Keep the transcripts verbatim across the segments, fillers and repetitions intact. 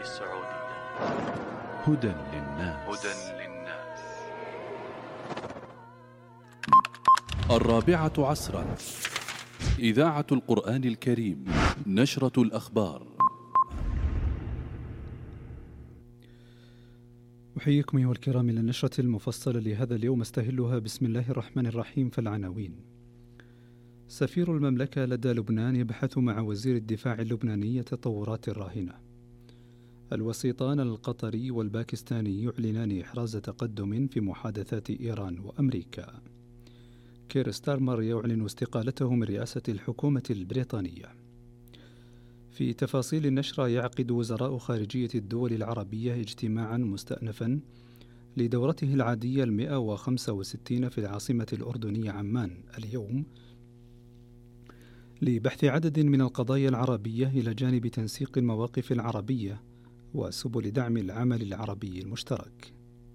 السعودية. هدى للناس. هدى للناس. الرابعة عصرا، إذاعة القرآن الكريم، نشرة الأخبار. أحييكم أيها الكرام إلى النشرة المفصلة لهذا اليوم، استهلها بسم الله الرحمن الرحيم. فالعناوين: سفير المملكة لدى لبنان يبحث مع وزير الدفاع اللبناني التطورات الراهنة. الوسيطان القطري والباكستاني يعلنان إحراز تقدم في محادثات إيران وأمريكا. كير ستارمر يعلن استقالته من رئاسة الحكومة البريطانية. في تفاصيل النشرة: يعقد وزراء خارجية الدول العربية اجتماعا مستأنفا لدورته العادية المئة وخمسة وستين في العاصمة الأردنية عمان اليوم لبحث عدد من القضايا العربية إلى جانب تنسيق المواقف العربية وسبل دعم العمل العربي المشترك.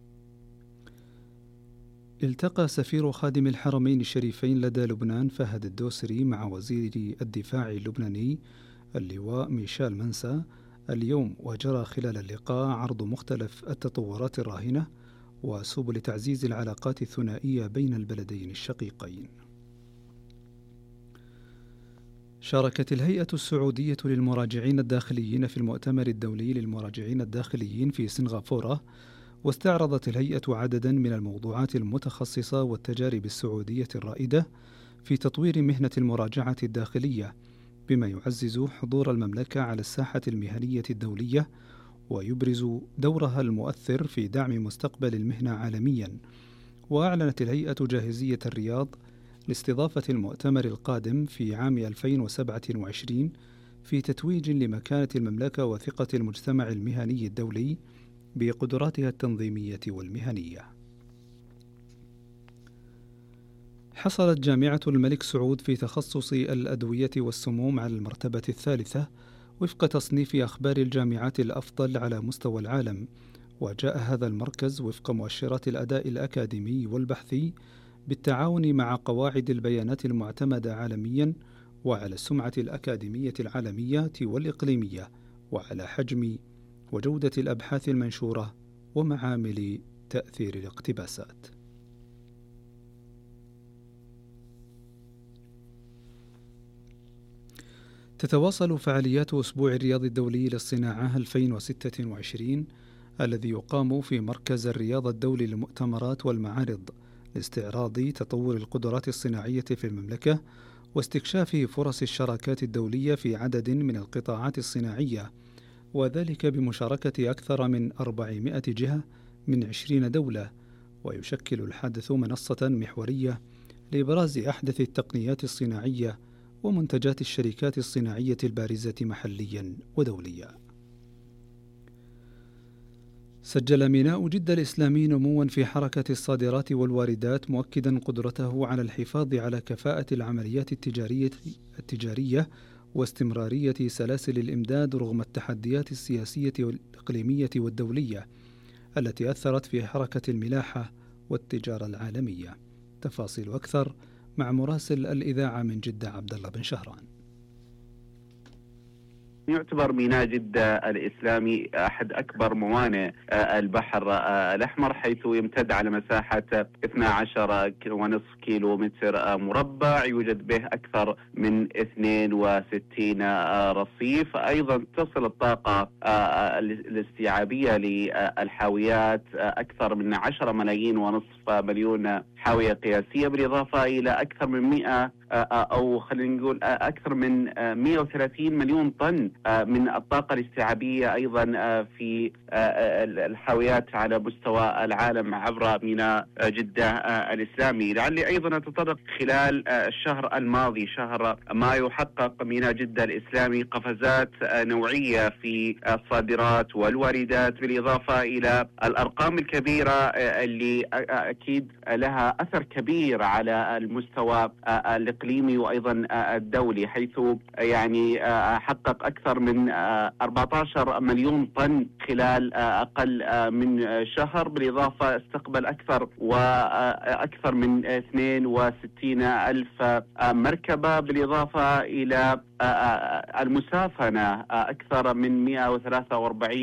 التقى سفير خادم الحرمين الشريفين لدى لبنان فهد الدوسري مع وزير الدفاع اللبناني اللواء ميشيل منسى اليوم، وجرى خلال اللقاء عرض مختلف التطورات الراهنة وسبل تعزيز العلاقات الثنائية بين البلدين الشقيقين. شاركت الهيئة السعودية للمراجعين الداخليين في المؤتمر الدولي للمراجعين الداخليين في سنغافورة، واستعرضت الهيئة عددا من الموضوعات المتخصصة والتجارب السعودية الرائدة في تطوير مهنة المراجعة الداخلية، بما يعزز حضور المملكة على الساحة المهنية الدولية ويبرز دورها المؤثر في دعم مستقبل المهنة عالميا. وأعلنت الهيئة جاهزية الرياض لاستضافة المؤتمر القادم في عام ألفين وسبعة وعشرين في تتويج لمكانة المملكة وثقة المجتمع المهني الدولي بقدراتها التنظيمية والمهنية. حصلت جامعة الملك سعود في تخصص الأدوية والسموم على المرتبة الثالثة وفق تصنيف أخبار الجامعات الأفضل على مستوى العالم، وجاء هذا المركز وفق مؤشرات الأداء الأكاديمي والبحثي بالتعاون مع قواعد البيانات المعتمدة عالميا وعلى السمعة الأكاديمية العالمية والإقليمية وعلى حجم وجودة الأبحاث المنشورة ومعامل تأثير الاقتباسات. تتواصل فعاليات أسبوع الرياض الدولي للصناعة ألفين وستة وعشرين الذي يقام في مركز الرياض الدولي للمؤتمرات والمعارض لاستعراض تطور القدرات الصناعية في المملكة واستكشاف فرص الشراكات الدولية في عدد من القطاعات الصناعية، وذلك بمشاركة أكثر من أربعمائة جهة من عشرين دولة. ويشكل الحدث منصة محورية لإبراز أحدث التقنيات الصناعية ومنتجات الشركات الصناعية البارزة محليا ودوليا. سجل ميناء جدة الإسلامي نموا في حركة الصادرات والواردات، مؤكدا قدرته على الحفاظ على كفاءة العمليات التجارية, التجارية واستمرارية سلاسل الإمداد رغم التحديات السياسية والإقليمية والدولية التي أثرت في حركة الملاحة والتجارة العالمية. تفاصيل أكثر مع مراسل الإذاعة من جدة عبد الله بن شهران. يعتبر ميناء جدة الإسلامي أحد أكبر موانئ البحر الأحمر، حيث يمتد على مساحة اثني عشر ونصف كيلو متر مربع، يوجد به أكثر من اثنين وستين رصيف. أيضا تصل الطاقة الاستيعابية للحاويات أكثر من عشرة ملايين ونصف مليون حاوية قياسية، بالإضافة إلى أكثر من مئة أو خلينا نقول أكثر من مئة وثلاثين مليون طن من الطاقة الاستيعابية أيضا في الحاويات على مستوى العالم عبر ميناء جدة الإسلامي. لعلي أيضا أتطرق خلال الشهر الماضي شهر مايو، حقق ميناء جدة الإسلامي قفزات نوعية في الصادرات والواردات، بالإضافة إلى الأرقام الكبيرة اللي أكيد لها أثر كبير على المستوى الإقليمي وأيضا الدولي، حيث يعني حقق أكثر من أربعة عشر مليون طن خلال أقل من شهر، بالإضافة استقبل أكثر وأكثر من اثنين وستين ألف مركبة، بالإضافة إلى المسافنة أكثر من مئة وثلاثة وأربعين